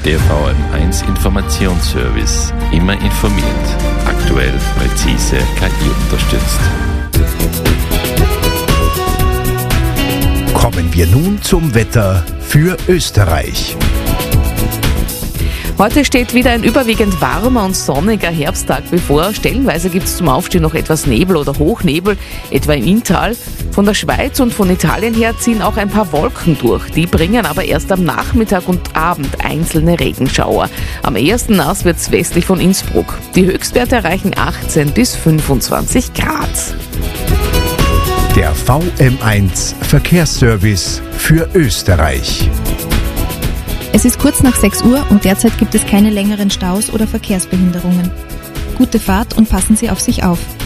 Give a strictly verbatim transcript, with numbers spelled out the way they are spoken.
Der V M eins Informationsservice. Immer informiert. Aktuell, präzise, K I unterstützt. Kommen wir nun zum Wetter für Österreich. Heute steht wieder ein überwiegend warmer und sonniger Herbsttag bevor. Stellenweise gibt es zum Aufstehen noch etwas Nebel oder Hochnebel, etwa im Inntal. Von der Schweiz und von Italien her ziehen auch ein paar Wolken durch. Die bringen aber erst am Nachmittag und Abend einzelne Regenschauer. Am ehesten nass wird es westlich von Innsbruck. Die Höchstwerte erreichen achtzehn bis fünfundzwanzig Grad. Der V M eins Verkehrsservice für Österreich. Es ist kurz nach sechs Uhr und derzeit gibt es keine längeren Staus oder Verkehrsbehinderungen. Gute Fahrt und passen Sie auf sich auf.